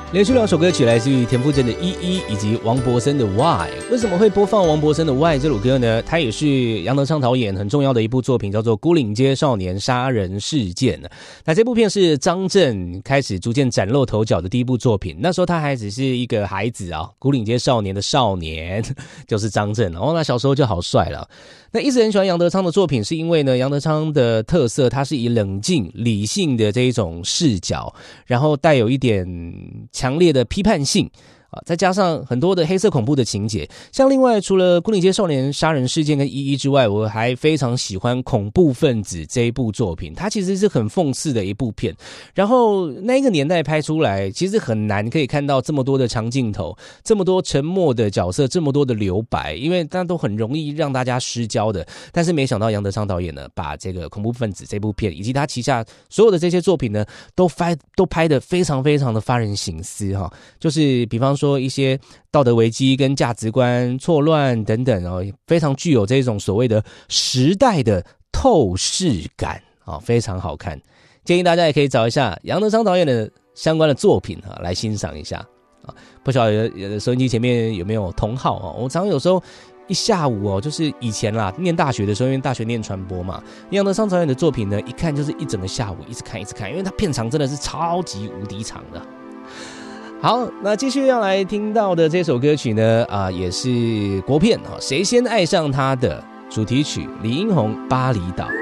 连续2首歌曲来自于田馥甄的《依依》以及王柏森的《Why》。为什么会播放王柏森的《Why》这首歌呢？它也是杨德昌导演很重要的一部作品，叫做《牯岭街少年杀人事件》。那这部片是张震开始逐渐崭露头角的第一部作品，那时候他还只是一个孩子啊，牯岭街少年的少年就是张震哦，那小时候就好帅了。那一直很喜欢杨德昌的作品，是因为呢，杨德昌的特色，他是以冷静、理性的这一种视角，然后带有一点强烈的批判性。再加上很多的黑色恐怖的情节，像另外除了牯岭街少年杀人事件跟依依之外，我还非常喜欢恐怖分子这一部作品，它其实是很讽刺的一部片，然后那一个年代拍出来其实很难可以看到这么多的长镜头，这么多沉默的角色，这么多的留白，因为它都很容易让大家失焦的。但是没想到杨德昌导演呢，把这个恐怖分子这部片以及他旗下所有的这些作品呢，都拍得非常非常的发人省思哈，就是比方说一些道德危机跟价值观错乱等等哦，非常具有这种所谓的时代的透视感啊，非常好看。建议大家也可以找一下杨德昌导演的相关的作品啊，来欣赏一下啊。不晓得收音机前面有没有同好啊？我常常有时候一下午哦，就是以前啦，念大学的时候，因为大学念传播嘛，杨德昌导演的作品呢，一看就是一整个下午，一直看，因为他片长真的是超级无敌长的。好，那继续要来听到的这首歌曲呢，也是国片《谁先爱上他》的主题曲，李英宏《巴厘岛》。